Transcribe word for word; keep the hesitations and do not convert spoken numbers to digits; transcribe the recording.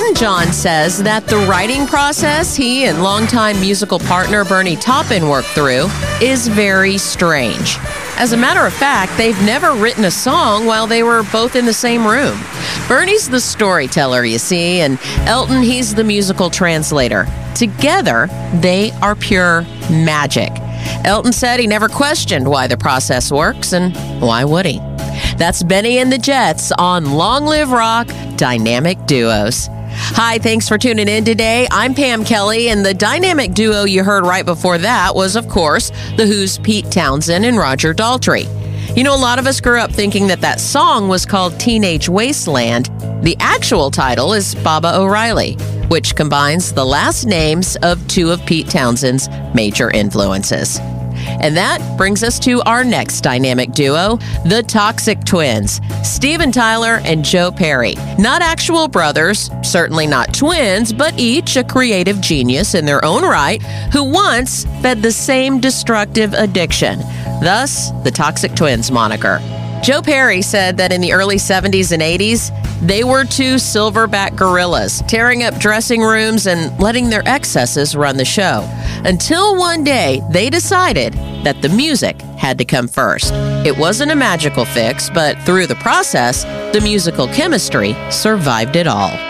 Elton John says that the writing process he and longtime musical partner Bernie Taupin worked through is very strange. As a matter of fact, they've never written a song while they were both in the same room. Bernie's the storyteller, you see, and Elton, he's the musical translator. Together, they are pure magic. Elton said he never questioned why the process works, and why would he? That's Benny and the Jets on Long Live Rock Dynamic Duos. Hi, thanks for tuning in today. I'm Pam Kelly, and the dynamic duo you heard right before that was, of course, The Who's Pete Townsend and Roger Daltrey. You know, a lot of us grew up thinking that that song was called Teenage Wasteland. The actual title is Baba O'Riley, which combines the last names of two of Pete Townsend's major influences. And that brings us to our next dynamic duo, the Toxic Twins, Steven Tyler and Joe Perry. Not actual brothers, certainly not twins, but each a creative genius in their own right who once fed the same destructive addiction. Thus, the Toxic Twins moniker. Joe Perry said that in the early seventies and eighties, they were two silverback gorillas, tearing up dressing rooms and letting their excesses run the show. Until one day, they decided that the music had to come first. It wasn't a magical fix, but through the process, the musical chemistry survived it all.